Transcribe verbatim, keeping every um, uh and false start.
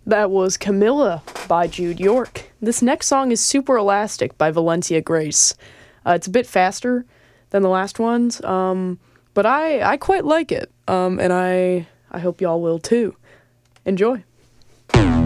That was Camilla by Jude York. This next song is Super Elastic by Valencia Grace. Uh, it's a bit faster than the last ones, um, but I, I quite like it, um, and I, I hope y'all will too. Enjoy.